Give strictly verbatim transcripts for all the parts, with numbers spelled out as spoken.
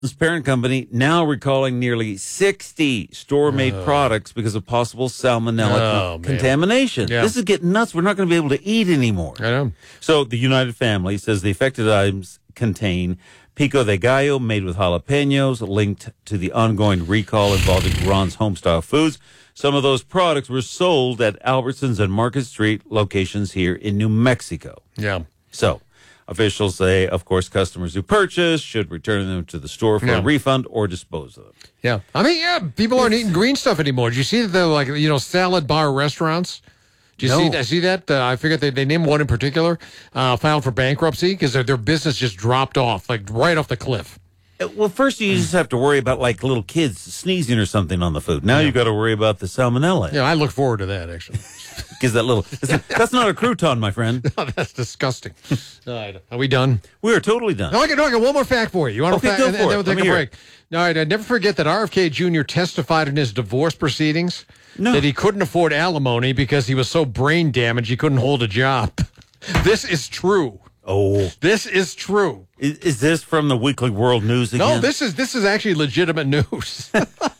Albertson's parent company now recalling nearly sixty store-made oh. products because of possible salmonella oh, con- contamination. Yeah. This is getting nuts. We're not going to be able to eat anymore. I know. So the United Family says the affected items contain pico de gallo made with jalapenos, linked to the ongoing recall involving Ron's Homestyle Foods. Some of those products were sold at Albertsons and Market Street locations here in New Mexico. Yeah. So officials say, of course, customers who purchase should return them to the store for yeah. a refund or dispose of them. Yeah. I mean, yeah, people aren't eating green stuff anymore. Did you see the, like, you know, salad bar restaurants? Did you no. see, see that? Uh, I figured they, they named one in particular, uh, filed for bankruptcy because their, their business just dropped off, like right off the cliff. Well, first you just have to worry about like little kids sneezing or something on the food. Now yeah. you got to worry about the salmonella. Yeah, I look forward to that actually. Because that little that's not a crouton, my friend. No, that's disgusting. All right, are we done? We are totally done. No, I got, no, I got one more fact for you. You want okay, a fact? go and, for and it. then we'll take Let me a hear break. All right, I never forget that R F K Junior testified in his divorce proceedings no. that he couldn't afford alimony because he was so brain damaged he couldn't hold a job. This is true. Oh, this is true. Is, is this from the Weekly World News again? No, this is this is actually legitimate news.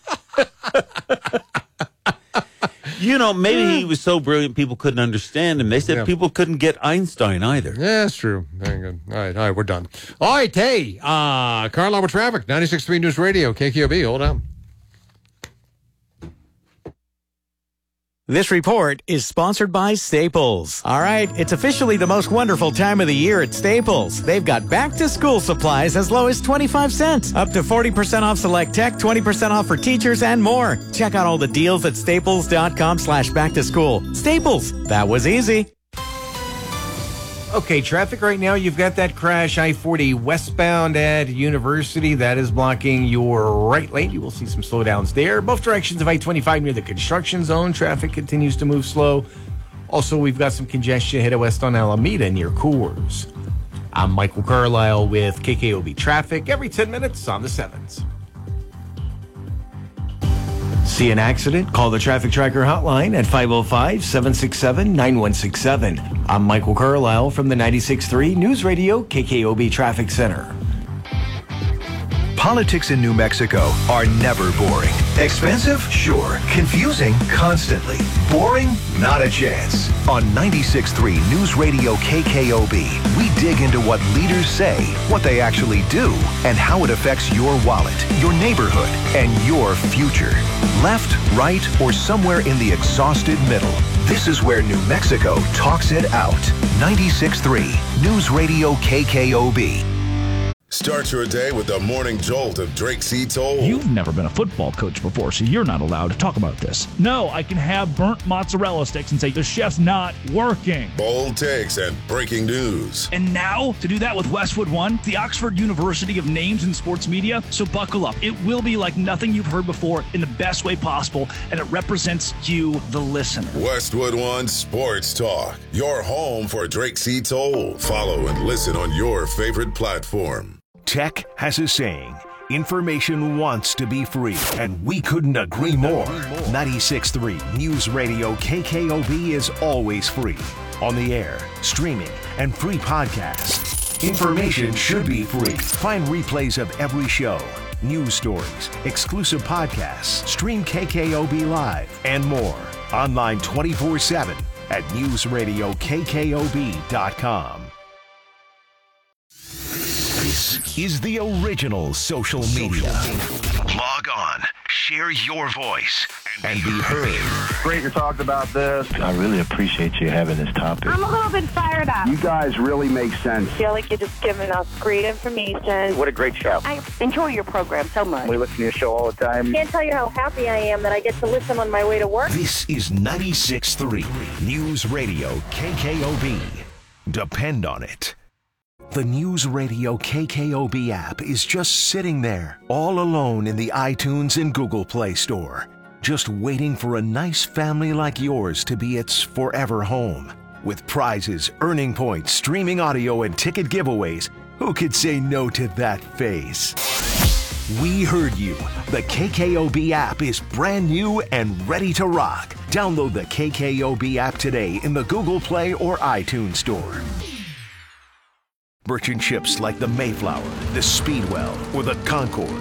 You know, maybe he was so brilliant people couldn't understand him. They said yeah. people couldn't get Einstein either. Yeah, that's true. Very good. All right, all right, we're done. All right, hey, uh, Carlisle with traffic, ninety-six point three News Radio, K K O B. Hold on. This report is sponsored by Staples. All right, it's officially the most wonderful time of the year at Staples. They've got back-to-school supplies as low as twenty-five cents, up to forty percent off select tech, twenty percent off for teachers, and more. Check out all the deals at staples.com slash back-to-school. Staples, that was easy. Okay, traffic right now, you've got that crash I forty westbound at University. That is blocking your right lane. You will see some slowdowns there. Both directions of I twenty-five near the construction zone. Traffic continues to move slow. Also, we've got some congestion headed west on Alameda near Coors. I'm Michael Carlisle with K K O B Traffic every ten minutes on the sevens. See an accident? Call the Traffic Tracker hotline at five oh five, seven six seven, nine one six seven. I'm Michael Carlisle from the ninety-six point three News Radio K K O B Traffic Center. Politics in New Mexico are never boring. Expensive? Sure. Confusing? Constantly. Boring? Not a chance. On ninety-six point three News Radio K K O B, we dig into what leaders say, what they actually do, and how it affects your wallet, your neighborhood, and your future. Left, right, or somewhere in the exhausted middle. This is where New Mexico talks it out. ninety-six point three News Radio K K O B. Start your day with the morning jolt of Drake C. Toll. You've never been a football coach before, so you're not allowed to talk about this. No, I can have burnt mozzarella sticks and say the chef's not working. Bold takes and breaking news. And now, to do that with Westwood One, the Oxford University of Names in Sports Media. So buckle up. It will be like nothing you've heard before in the best way possible, and it represents you, the listener. Westwood One Sports Talk, your home for Drake C. Toll. Follow and listen on your favorite platform. Tech has a saying, information wants to be free, and we couldn't agree more. ninety-six point three News Radio K K O B is always free. On the air, streaming, and free podcasts. Information should be free. Find replays of every show, news stories, exclusive podcasts, stream K K O B Live, and more. Online twenty-four seven at news radio k k o b dot com. This is the original social media. Log on, share your voice, and be heard. Great you talked about this. I really appreciate you having this topic. I'm a little bit fired up. You guys really make sense. I feel like you're just giving us great information. What a great show. I enjoy your program so much. We listen to your show all the time. Can't tell you how happy I am that I get to listen on my way to work. This is ninety-six point three News Radio K K O B. Depend on it. The News Radio K K O B app is just sitting there, all alone in the iTunes and Google Play Store, just waiting for a nice family like yours to be its forever home. With prizes, earning points, streaming audio, and ticket giveaways, who could say no to that face? We heard you. The K K O B app is brand new and ready to rock. Download the K K O B app today in the Google Play or iTunes Store. Merchant ships like the Mayflower, the Speedwell, or the Concord